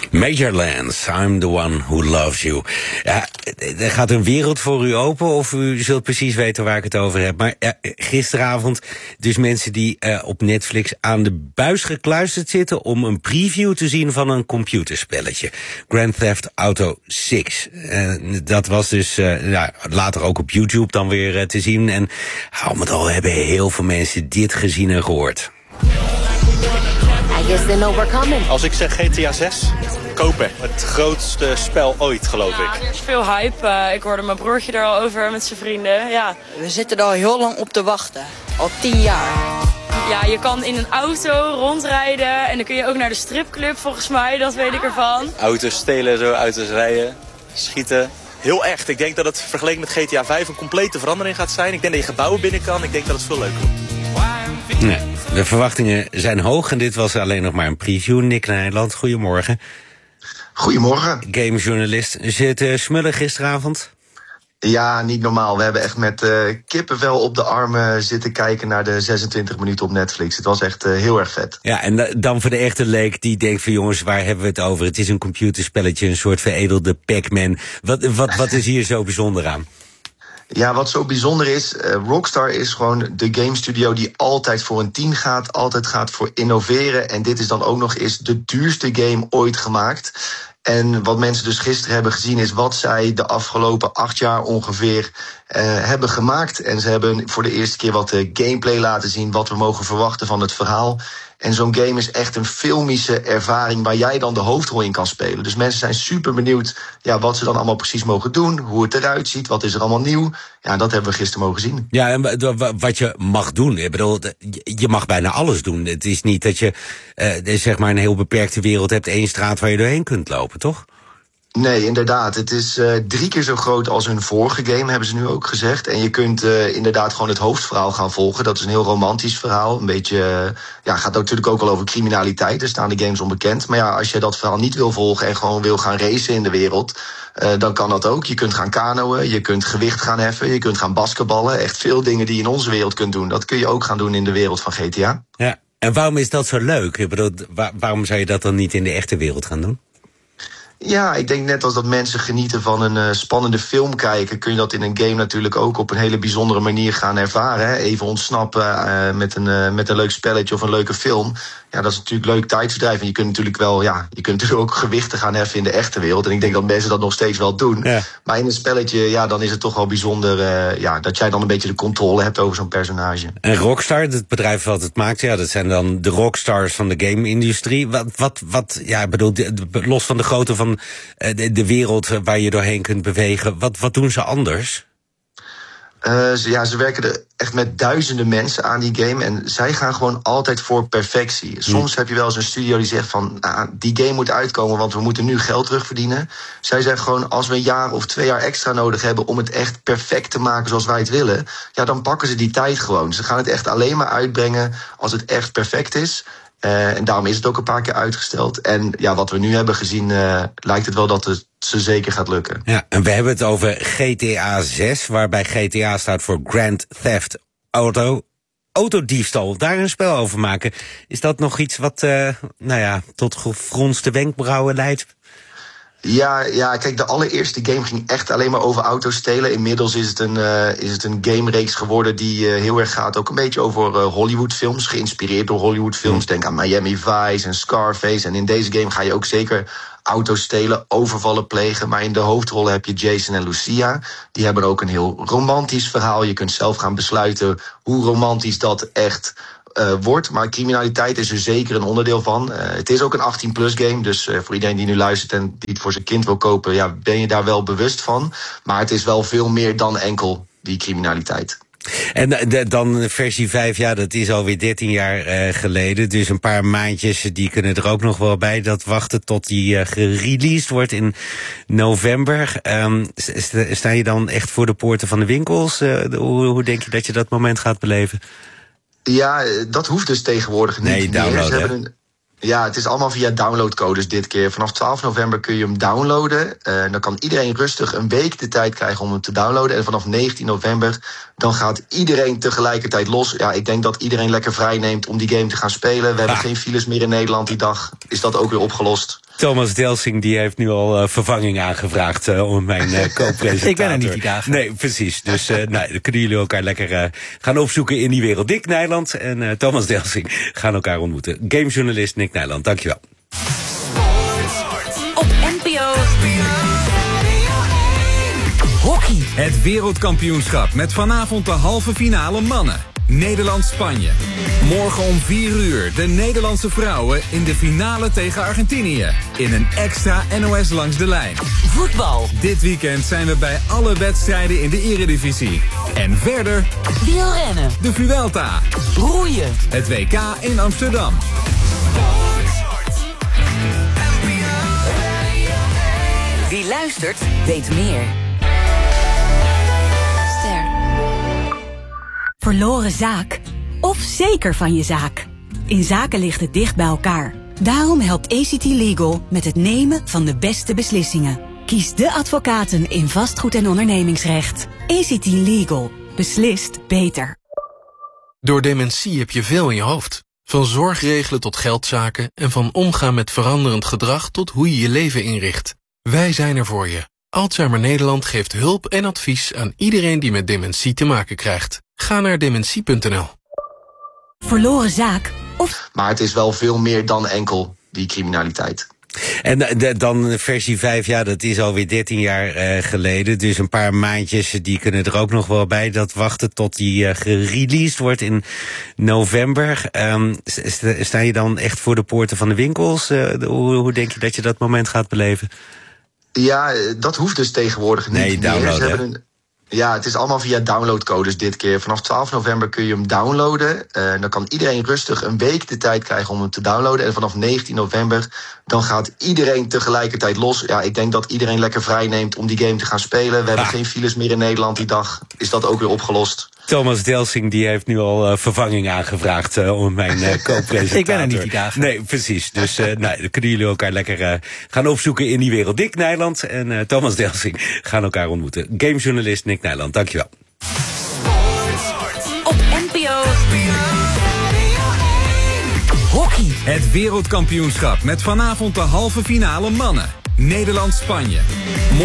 Major Lance, I'm the one who loves you. Ja, er gaat een wereld voor u open, of u zult precies weten waar ik het over heb. Maar gisteravond dus mensen die op Netflix aan de buis gekluisterd zitten om een preview te zien van een computerspelletje. Grand Theft Auto 6. Dat was dus later ook op YouTube dan weer te zien. En al met al hebben heel veel mensen dit gezien en gehoord. Als ik zeg GTA 6, kopen. Het grootste spel ooit, geloof ik. Er is veel hype. Ik hoorde mijn broertje er al over met zijn vrienden. Ja. We zitten er al heel lang op te wachten. Al 10 jaar. Ja, je kan in een auto rondrijden en dan kun je ook naar de stripclub volgens mij, dat weet ik ervan. Auto's stelen, zo auto's rijden, schieten. Heel echt. Ik denk dat het vergeleken met GTA 5 een complete verandering gaat zijn. Ik denk dat je gebouwen binnen kan. Ik denk dat het veel leuker wordt. Nee, de verwachtingen zijn hoog en dit was alleen nog maar een preview. Nick Nijland, goedemorgen. Goedemorgen. Gamejournalist. Zit smullen gisteravond? Ja, niet normaal. We hebben echt met kippenvel op de armen zitten kijken naar de 26 minuten op Netflix. Het was echt heel erg vet. Ja, en dan voor de echte leek die denkt van jongens, waar hebben we het over? Het is een computerspelletje, een soort veredelde Pac-Man. Wat is hier zo bijzonder aan? Ja, wat zo bijzonder is, Rockstar is gewoon de game studio die altijd voor een 10 gaat, altijd gaat voor innoveren. En dit is dan ook nog eens de duurste game ooit gemaakt. En wat mensen dus gisteren hebben gezien is wat zij de afgelopen 8 jaar ongeveer hebben gemaakt. En ze hebben voor de eerste keer wat gameplay laten zien, wat we mogen verwachten van het verhaal. En zo'n game is echt een filmische ervaring waar jij dan de hoofdrol in kan spelen. Dus mensen zijn super benieuwd wat ze dan allemaal precies mogen doen, hoe het eruit ziet, wat is er allemaal nieuw. Ja, dat hebben we gisteren mogen zien. Ja, en wat je mag doen, ik bedoel, je mag bijna alles doen. Het is niet dat je zeg maar een heel beperkte wereld hebt, 1 straat waar je doorheen kunt lopen, toch? Nee, inderdaad. Het is 3 keer zo groot als hun vorige game, hebben ze nu ook gezegd. En je kunt inderdaad gewoon het hoofdverhaal gaan volgen. Dat is een heel romantisch verhaal. Een beetje, gaat natuurlijk ook wel over criminaliteit. Daar staan de games onbekend. Maar ja, als je dat verhaal niet wil volgen en gewoon wil gaan racen in de wereld, dan kan dat ook. Je kunt gaan kanoën, je kunt gewicht gaan heffen, je kunt gaan basketballen. Echt veel dingen die je in onze wereld kunt doen. Dat kun je ook gaan doen in de wereld van GTA. Ja, en waarom is dat zo leuk? Ik bedoel, waarom zou je dat dan niet in de echte wereld gaan doen? Ja, ik denk net als dat mensen genieten van een spannende film kijken, kun je dat in een game natuurlijk ook op een hele bijzondere manier gaan ervaren. Hè? Even ontsnappen met een leuk spelletje of een leuke film. Ja, dat is natuurlijk leuk tijdverdrijf. En je kunt natuurlijk ook gewichten gaan heffen in de echte wereld. En ik denk dat mensen dat nog steeds wel doen. Ja. Maar in een spelletje, dan is het toch wel bijzonder dat jij dan een beetje de controle hebt over zo'n personage. En Rockstar, het bedrijf wat het maakt, dat zijn dan de rockstars van de game-industrie. Ik bedoel, los van de grootte van de wereld waar je doorheen kunt bewegen, wat doen ze anders? Ze werken er echt met duizenden mensen aan die game. En zij gaan gewoon altijd voor perfectie. Soms heb je wel eens een studio die zegt van, die game moet uitkomen, want we moeten nu geld terugverdienen. Zij zeggen gewoon, als we een jaar of 2 jaar extra nodig hebben om het echt perfect te maken zoals wij het willen, dan pakken ze die tijd gewoon. Ze gaan het echt alleen maar uitbrengen als het echt perfect is. En daarom is het ook een paar keer uitgesteld. En wat we nu hebben gezien, lijkt het wel dat het ze zeker gaat lukken. Ja, en we hebben het over GTA 6, waarbij GTA staat voor Grand Theft Auto. Autodiefstal, daar een spel over maken. Is dat nog iets wat tot gefronste wenkbrauwen leidt? Ja, kijk, de allereerste game ging echt alleen maar over auto's stelen. Inmiddels is het een gamereeks geworden die heel erg gaat ook een beetje over Hollywoodfilms, geïnspireerd door Hollywoodfilms. Denk aan Miami Vice en Scarface. En in deze game ga je ook zeker auto's stelen, overvallen plegen. Maar in de hoofdrollen heb je Jason en Lucia. Die hebben ook een heel romantisch verhaal. Je kunt zelf gaan besluiten hoe romantisch dat echt wordt. Maar criminaliteit is er zeker een onderdeel van. Het is ook een 18+ game. Dus voor iedereen die nu luistert en die het voor zijn kind wil kopen, ben je daar wel bewust van. Maar het is wel veel meer dan enkel die criminaliteit. En dan versie 5, dat is alweer 13 jaar geleden. Dus een paar maandjes, die kunnen er ook nog wel bij. Dat wachten tot die gereleased wordt in november. Sta je dan echt voor de poorten van de winkels? Hoe denk je dat je dat moment gaat beleven? Ja, dat hoeft dus tegenwoordig niet. Nee, downloaden. Het is allemaal via downloadcodes dit keer. Vanaf 12 november kun je hem downloaden. Dan kan iedereen rustig een week de tijd krijgen om hem te downloaden. En vanaf 19 november dan gaat iedereen tegelijkertijd los. Ja, ik denk dat iedereen lekker vrij neemt om die game te gaan spelen. We hebben geen files meer in Nederland die dag. Is dat ook weer opgelost? Thomas Delsing die heeft nu al vervanging aangevraagd om mijn co-presentator. Ik ben er niet die dagen. Nee, precies. Dus dan kunnen jullie elkaar lekker gaan opzoeken in die wereld. Dick Nijland en Thomas Delsing gaan elkaar ontmoeten. Gamejournalist Nick Nijland, dankjewel. Op NPO Hockey. Het wereldkampioenschap met vanavond de halve finale mannen. Nederland-Spanje. Morgen om 4:00 de Nederlandse vrouwen in de finale tegen Argentinië. In een extra NOS Langs de Lijn. Voetbal. Dit weekend zijn we bij alle wedstrijden in de Eredivisie. En verder Wielrennen. de Vuelta. Roeien. Het WK in Amsterdam. Wie luistert, weet meer. Verloren zaak? Of zeker van je zaak? In zaken ligt het dicht bij elkaar. Daarom helpt ACT Legal met het nemen van de beste beslissingen. Kies de advocaten in vastgoed- en ondernemingsrecht. ACT Legal. Beslist beter. Door dementie heb je veel in je hoofd. Van zorgregelen tot geldzaken en van omgaan met veranderend gedrag tot hoe je je leven inricht. Wij zijn er voor je. Alzheimer Nederland geeft hulp en advies aan iedereen die met dementie te maken krijgt. Ga naar dementie.nl. Verloren zaak? Of... Maar het is wel veel meer dan enkel die criminaliteit. En dan versie 5, ja, dat is alweer 13 jaar geleden. Dus een paar maandjes, die kunnen er ook nog wel bij. Dat wachten tot die gereleased wordt in november. Sta je dan echt voor de poorten van de winkels? Hoe denk je dat je dat moment gaat beleven? Ja, dat hoeft dus tegenwoordig niet meer. Downloaden. Ja, het is allemaal via downloadcodes dit keer. Vanaf 12 november kun je hem downloaden. Dan kan iedereen rustig een week de tijd krijgen om hem te downloaden. En vanaf 19 november dan gaat iedereen tegelijkertijd los. Ja, ik denk dat iedereen lekker vrij neemt om die game te gaan spelen. We hebben geen files meer in Nederland die dag. Is dat ook weer opgelost? Thomas Delsing die heeft nu al vervanging aangevraagd om mijn co-presentator. Ik ben er niet die dagen. Nee, precies. Dus dan kunnen jullie elkaar lekker gaan opzoeken in die wereld. Dick Nijland en Thomas Delsing gaan elkaar ontmoeten. Gamejournalist Nick Nijland, dankjewel. Op NPO Hockey. Het wereldkampioenschap met vanavond de halve finale mannen. Nederland-Spanje.